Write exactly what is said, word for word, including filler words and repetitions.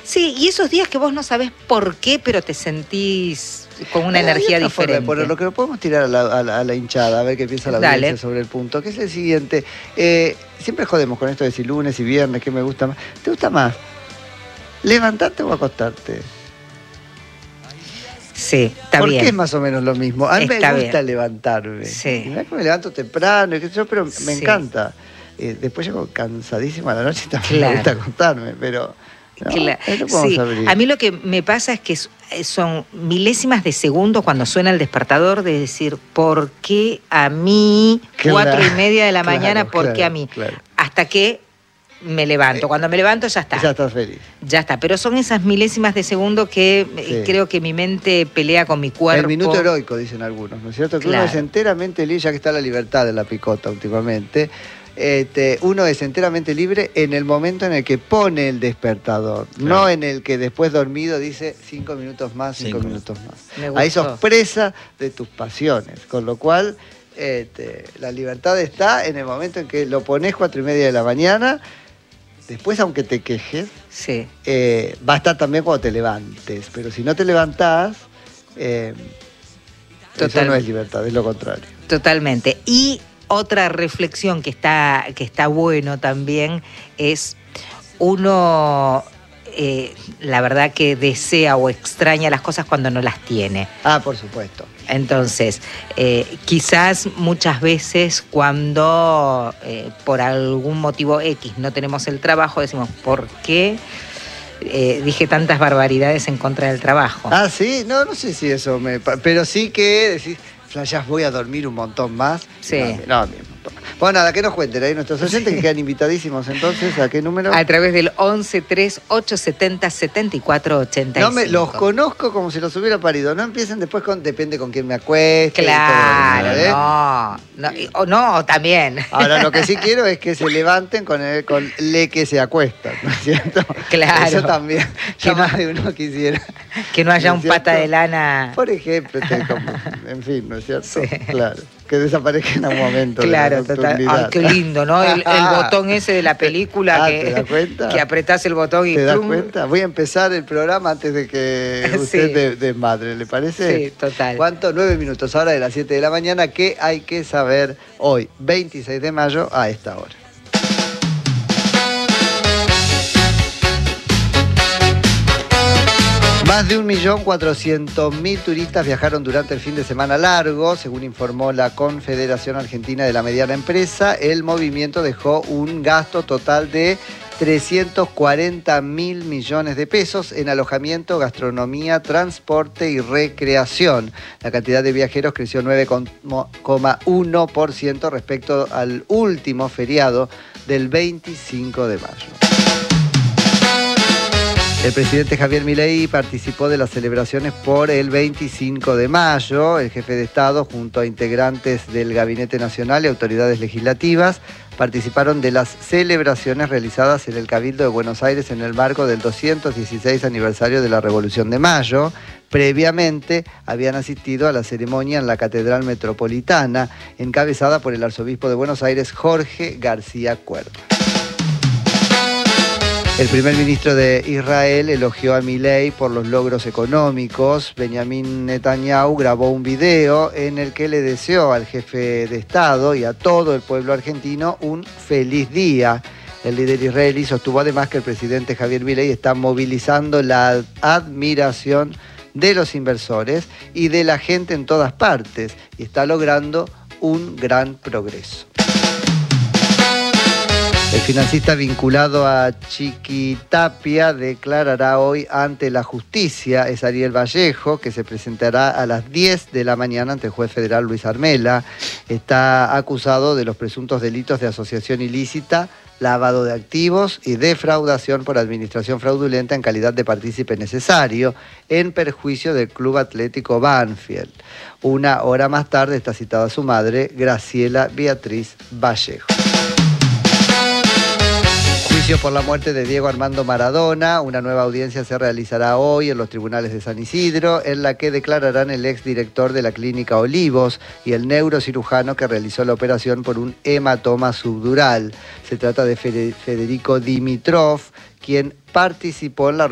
Sí, y esos días que vos no sabés por qué, pero te sentís con una Hay energía otra forma de diferente. ponerlo, que lo podemos tirar a la, a la- a la hinchada, a ver qué piensa la Dale. audiencia sobre el punto, que es el siguiente. Eh, siempre jodemos con esto de si lunes y viernes, ¿qué me gusta más? ¿Te gusta más levantarte o acostarte? Sí, está Porque bien. es más o menos lo mismo. A mí Está me gusta bien. levantarme. Sí. Y mirá que me levanto temprano, y qué sé yo, pero me Sí. encanta. Eh, después llego cansadísimo a la noche y también Claro. me gusta acostarme, pero... No, Claro. ahí lo podemos Sí, abrir. a mí lo que me pasa es que son milésimas de segundo cuando suena el despertador de decir, ¿por qué a mí? Claro, Cuatro y media de la claro, mañana, ¿por claro, qué a mí? claro. Hasta que me levanto. Cuando me levanto ya está. Ya estás feliz. Ya está, pero son esas milésimas de segundo que Sí. creo que mi mente pelea con mi cuerpo. El minuto heroico, dicen algunos, ¿no es cierto? Que Claro. uno es enteramente libre, ya que está la libertad de la picota últimamente. Este, uno es enteramente libre en el momento en el que pone el despertador, Claro. no en el que después dormido dice cinco minutos más, cinco, Cinco. minutos más. Me Ahí gustó. sos presa de tus pasiones, con lo cual este, la libertad está en el momento en que lo pones cuatro y media de la mañana. Después, aunque te quejes, Sí. eh, va a estar también cuando te levantes, pero si no te levantás, eh, eso Total. no es libertad, es lo contrario. Totalmente. Y otra reflexión que está, que está bueno también es uno, eh, la verdad que desea o extraña las cosas cuando no las tiene. Ah, por supuesto. Entonces, eh, quizás muchas veces cuando eh, por algún motivo X no tenemos el trabajo, decimos, ¿por qué eh, dije tantas barbaridades en contra del trabajo? Ah, sí, no, no sé si eso me... pa- Pero sí que decís, flashás, voy a dormir un montón más. Sí. No, no, un montón más. Bueno, nada, que nos cuenten ahí nuestros oyentes que quedan invitadísimos entonces, ¿a qué número? A través del once tres ocho setenta setenta y cuatro ochenta y cinco. No me, los conozco como si los hubiera parido. No empiecen después con, depende con quién me acueste. y todo Claro, eso, ¿eh? no. no y- O no, también. Ahora, lo que sí quiero es que se levanten con el con le que se acuestan, ¿no es cierto? Claro. Eso también, Que ya no- más de uno quisiera. Que no haya ¿No un es cierto? pata de lana. Por ejemplo, te- como- en fin, ¿no es cierto? Sí. Claro, que desaparezca en un momento Claro, de la total. Ay, nocturnidad. qué lindo, ¿no? El, el botón ese de la película Ah, que, ¿te das cuenta? que apretás el botón y ¿Te das ¡plum! cuenta? Voy a empezar el programa antes de que usted Sí. de- desmadre, ¿le parece? Sí, total. ¿Cuánto? Nueve minutos, ahora de las siete de la mañana. ¿Qué hay que saber hoy, veintiséis de mayo, a esta hora? Más de un millón cuatrocientos mil turistas viajaron durante el fin de semana largo, según informó la Confederación Argentina de la Mediana Empresa. El movimiento dejó un gasto total de trescientos cuarenta mil millones de pesos en alojamiento, gastronomía, transporte y recreación. La cantidad de viajeros creció nueve coma uno por ciento respecto al último feriado del veinticinco de mayo. El presidente Javier Milei participó de las celebraciones por el veinticinco de mayo. El jefe de Estado, junto a integrantes del Gabinete Nacional y autoridades legislativas, participaron de las celebraciones realizadas en el Cabildo de Buenos Aires en el marco del doscientos dieciséis aniversario de la Revolución de Mayo. Previamente habían asistido a la ceremonia en la Catedral Metropolitana, encabezada por el arzobispo de Buenos Aires, Jorge García Cuerva. El primer ministro de Israel elogió a Milei por los logros económicos. Benjamín Netanyahu grabó un video en el que le deseó al jefe de Estado y a todo el pueblo argentino un feliz día. El líder israelí sostuvo además que el presidente Javier Milei está movilizando la admiración de los inversores y de la gente en todas partes y está logrando un gran progreso. El financista vinculado a Chiquitapia declarará hoy ante la justicia. Es Ariel Vallejo, que se presentará a las diez de la mañana ante el juez federal Luis Armela. Está acusado de los presuntos delitos de asociación ilícita, lavado de activos y defraudación por administración fraudulenta en calidad de partícipe necesario en perjuicio del Club Atlético Banfield. Una hora más tarde está citada su madre, Graciela Beatriz Vallejo. Juicio por la muerte de Diego Armando Maradona. Una nueva audiencia se realizará hoy en los tribunales de San Isidro, en la que declararán el exdirector de la clínica Olivos y el neurocirujano que realizó la operación por un hematoma subdural. Se trata de Federico Dimitrov, quien participó en la